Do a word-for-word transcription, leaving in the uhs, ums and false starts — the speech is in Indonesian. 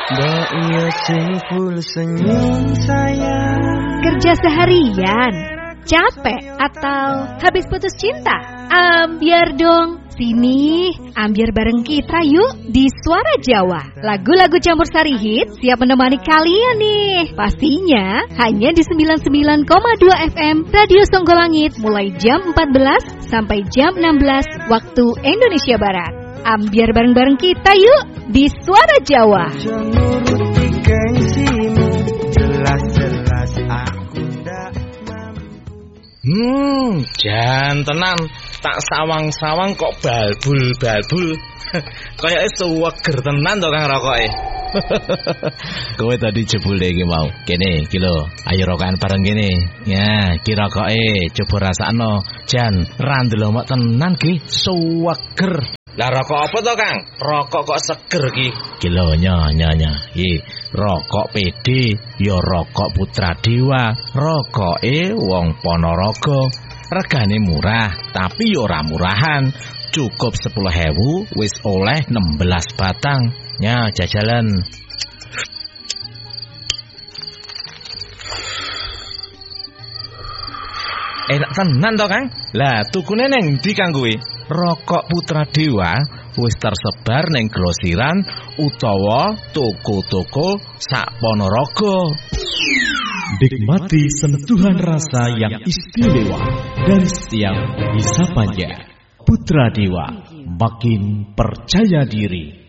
Mbak iya sing full senyum sayang. Kerja seharian, capek atau habis putus cinta? Ambiar dong. Sini, ambiar bareng kita yuk di Suara Jawa. Lagu-lagu campur sari hit siap menemani kalian nih. Pastinya hanya di sembilan puluh sembilan koma dua F M Radio Songgolangit mulai jam empat belas sampai jam enam belas waktu Indonesia Barat. Ambiar bareng-bareng kita yuk di Suara Jawa. Menuruti gengsimu, jelas-jelas aku ndak mampu. Hmm, jan tenan. Tak sawang-sawang kok balbul-balbul. Kayaknya seweger tenan to Kang rokoke. Kowe tadi jebule iki mau. Kene iki lho, ayo rokokan bareng kene. Ya, ki rokoke coba rasakno. Jan, ra ndelok tenan ki seweger. Lah rokok apa to Kang? Rokok kok seger ki? Ki lho nyonya-nya. Iki rokok P D, ya rokok Putra Dewa. Rokoke wong Ponorogo. Regane murah, tapi yo ora murahan. Cukup sepuluh ribu wis oleh enam belas batang. Ya, jajalan. Enak tenan to, Kang? Lah, tukune neng ndi Kang kuwi? Rokok Putra Dewa wis tersebar neng grosiran utawa toko-toko sak Ponorogo. Nikmati sentuhan rasa yang istimewa dari setiap isapannya. Putra Dewa, makin percaya diri.